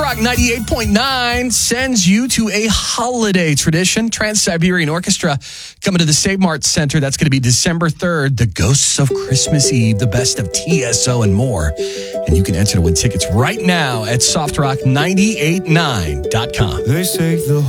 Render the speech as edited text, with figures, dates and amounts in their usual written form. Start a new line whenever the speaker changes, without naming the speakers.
Rock 98.9 sends you to a holiday tradition. Trans-Siberian Orchestra coming to the Save Mart Center. That's going to be December 3rd. The Ghosts of Christmas Eve, the best of TSO and more. And you can enter to win tickets right now at softrock989.com.
They say the